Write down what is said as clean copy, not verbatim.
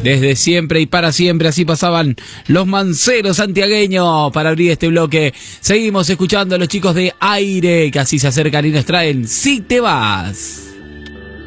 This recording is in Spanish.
Desde siempre y para siempre, así pasaban los manceros santiagueños para abrir este bloque. Seguimos escuchando a los chicos de Aire, que así se acercan y nos traen Si Te Vas.